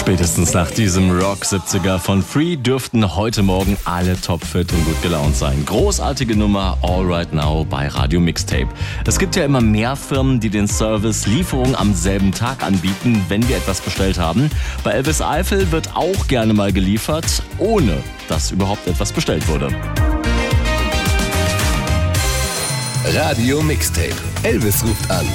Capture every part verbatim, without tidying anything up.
Spätestens nach diesem Rock-siebziger von Free dürften heute Morgen alle topfit und gut gelaunt sein. Großartige Nummer All Right Now bei Radio Mixtape. Es gibt ja immer mehr Firmen, die den Service Lieferung am selben Tag anbieten, wenn wir etwas bestellt haben. Bei Elvis Eifel wird auch gerne mal geliefert, ohne dass überhaupt etwas bestellt wurde. Radio Mixtape. Elvis ruft an.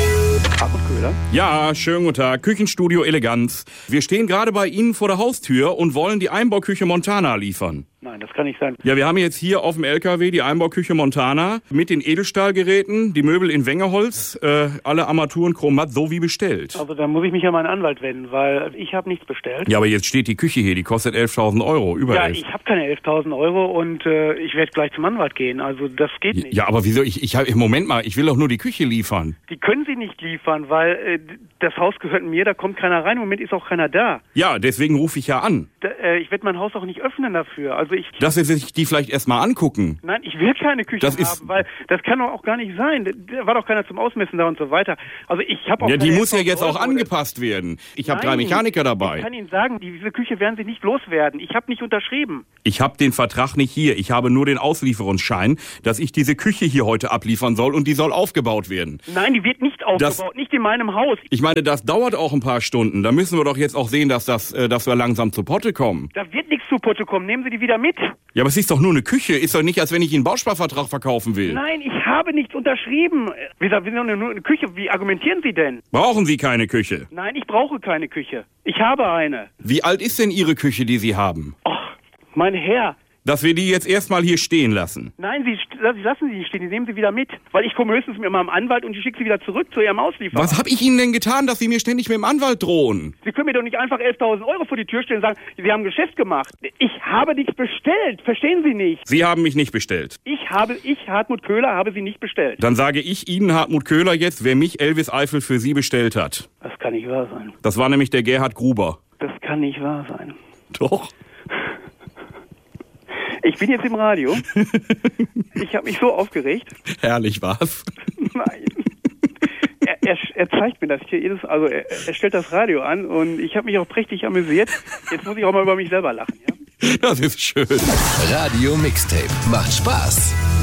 Ja, schönen guten Tag. Küchenstudio Eleganz. Wir stehen gerade bei Ihnen vor der Haustür und wollen die Einbauküche Montana liefern. Nein, das kann nicht sein. Ja, wir haben jetzt hier auf dem L K W die Einbauküche Montana mit den Edelstahlgeräten, die Möbel in Wengeholz, äh, alle Armaturen chromat, so wie bestellt. Also da muss ich mich an meinen Anwalt wenden, weil ich habe nichts bestellt. Ja, aber jetzt steht die Küche hier, die kostet elftausend Euro, über Ja, elf. ich habe keine elftausend Euro und äh, ich werde gleich zum Anwalt gehen, also das geht nicht. Ja, aber wieso? Ich, ich hab, Moment mal, ich will doch nur die Küche liefern. Die können Sie nicht liefern, weil äh, das Haus gehört mir, da kommt keiner rein, im Moment ist auch keiner da. Ja, deswegen rufe ich ja an. Da, äh, ich werde mein Haus auch nicht öffnen dafür, also ich... Dass Sie sich die vielleicht erstmal angucken. Nein, ich will keine Küche Das haben, ist- weil das kann doch auch gar nicht sein. Da war doch keiner zum Ausmessen da und so weiter. Also ich habe auch Ja, die keine muss ja jetzt auch elftausend Euro. angepasst werden. Ich habe drei Nein, Mechaniker Ich dabei. kann Ihnen sagen, diese Küche werden Sie nicht loswerden. Ich habe nicht unterschrieben. Ich habe den Vertrag nicht hier. Ich habe nur den Auslieferungsschein, dass ich diese Küche hier heute abliefern soll und die soll aufgebaut werden. Nein, die wird nicht aufgebaut, nicht in meinem Haus. Ich meine, das dauert auch ein paar Stunden. Da müssen wir doch jetzt auch sehen, dass, das, äh, dass wir langsam zu Potte kommen. Da wird nichts zu Potte kommen. Nehmen Sie die wieder mit. Ja, aber es ist doch nur eine Küche. Ist doch nicht, als wenn ich Ihnen einen Bausparvertrag verkaufen will. Nein, ich habe nichts unterschrieben. Wir sind nur eine Küche. Wie argumentieren Sie denn? Brauchen Sie keine Küche? Nein, ich brauche keine Küche. Ich habe eine. Wie alt ist denn Ihre Küche, die Sie haben? Ach, mein Herr. Dass wir die jetzt erstmal hier stehen lassen. Nein, Sie st- lassen Sie die stehen. Die nehmen Sie wieder mit. Weil ich komme höchstens mit meinem Anwalt und ich schicke Sie wieder zurück zu Ihrem Auslieferer. Was habe ich Ihnen denn getan, dass Sie mir ständig mit dem Anwalt drohen? Sie können mir doch nicht einfach elftausend Euro vor die Tür stellen und sagen, Sie haben ein Geschäft gemacht. Ich habe nichts bestellt. Verstehen Sie nicht? Sie haben mich nicht bestellt. Ich habe, ich, Hartmut Köhler, habe Sie nicht bestellt. Dann sage ich Ihnen, Hartmut Köhler, jetzt, wer mich Elvis Eifel für Sie bestellt hat. Das kann nicht wahr sein. Das war nämlich der Gerhard Gruber. Das kann nicht wahr sein. Doch. Ich bin jetzt im Radio. Ich habe mich so aufgeregt. Herrlich war's. Nein. Er, er, er zeigt mir das hier jedes, also er, er stellt das Radio an und ich habe mich auch prächtig amüsiert. Jetzt muss ich auch mal über mich selber lachen, ja? Das ist schön. Radio Mixtape. Macht Spaß.